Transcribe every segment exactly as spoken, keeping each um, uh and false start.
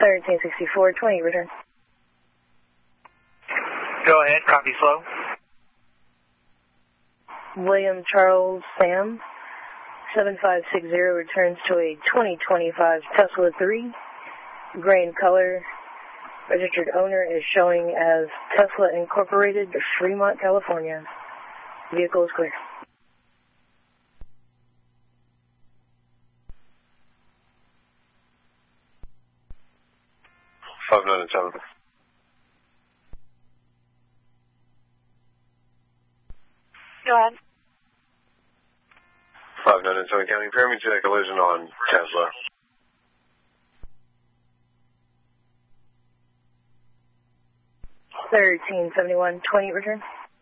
thirteen sixty-four, twenty, return. Go ahead, copy slow. William Charles Sam, seven five six zero, returns to a twenty twenty-five Tesla three. Gray in color. Registered owner is showing as Tesla Incorporated, Fremont, California. Vehicle is clear. five nine and seven. Go ahead. five nine and seven county. Pyramid to a collision on Tesla. thirteen seventy-one, twenty, return.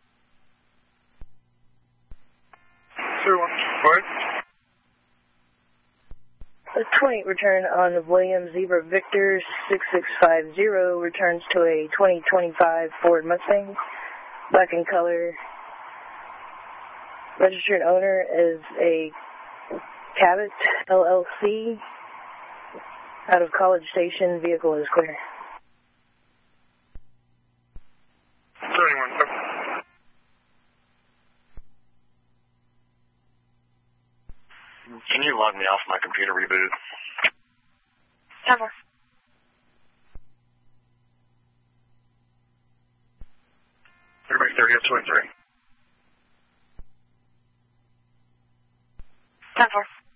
Three one. What? A twenty return on William Zebra Victor six six five zero returns to a twenty twenty-five Ford Mustang, black in color. Registered owner is a Cabot L L C. Out of College Station, vehicle is clear. thirty-one. Can you log me off my computer reboot? Cover. Everybody thirty up twenty-three. Cover.